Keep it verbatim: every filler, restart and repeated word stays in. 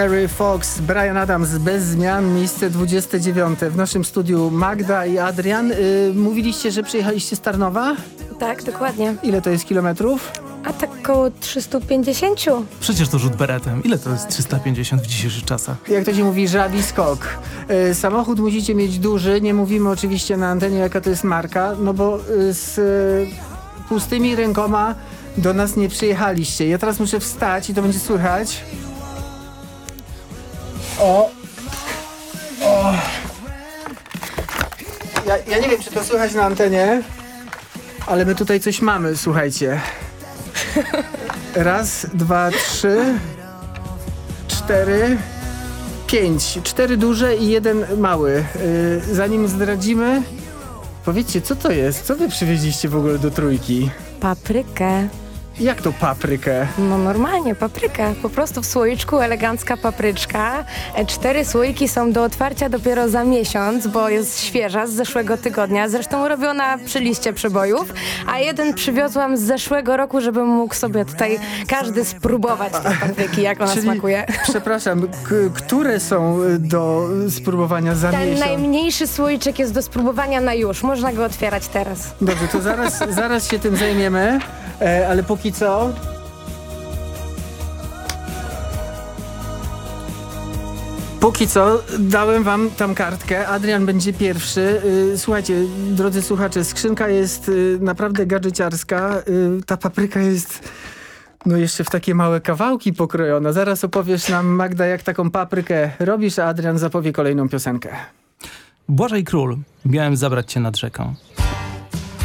Harry Fox, Bryan Adams, bez zmian, miejsce dwudzieste dziewiąte. W naszym studiu Magda i Adrian. Yy, mówiliście, że przyjechaliście z Tarnowa? Tak, dokładnie. Ile to jest kilometrów? A tak około trzysta pięćdziesiąt. Przecież to rzut beretem. Ile to jest trzysta pięćdziesiąt w dzisiejszych czasach? Jak to się mówi, żabi skok. Yy, samochód musicie mieć duży, nie mówimy oczywiście na antenie, jaka to jest marka, no bo yy, z yy, pustymi rękoma do nas nie przyjechaliście. Ja teraz muszę wstać i to będzie słychać. O! O! Ja, ja nie wiem, czy to słychać na antenie, ale my tutaj coś mamy, słuchajcie. Raz, dwa, trzy, cztery, pięć. Cztery duże i jeden mały. Yy, zanim zdradzimy, powiedzcie, co to jest? Co wy przywieźliście w ogóle do Trójki? Paprykę. Jak to paprykę? No normalnie, paprykę. Po prostu w słoiczku elegancka papryczka. E, Cztery słoiki są do otwarcia dopiero za miesiąc, bo jest świeża z zeszłego tygodnia. Zresztą robiona przy liście przebojów. A jeden przywiozłam z zeszłego roku, żeby mógł sobie tutaj każdy spróbować tej papryki, jak ona Czyli, smakuje. Przepraszam, k- które są do spróbowania za Ten miesiąc? najmniejszy słoiczek jest do spróbowania na już. Można go otwierać teraz. Dobrze, to zaraz, zaraz się tym zajmiemy, e, ale póki co... Póki co dałem wam tam kartkę, Adrian będzie pierwszy. Y, Słuchajcie, drodzy słuchacze, skrzynka jest y, naprawdę gadżeciarska. Y, Ta papryka jest no jeszcze w takie małe kawałki pokrojona. Zaraz opowiesz nam, Magda, jak taką paprykę robisz, a Adrian zapowie kolejną piosenkę. Błażej Król, miałem zabrać cię nad rzeką.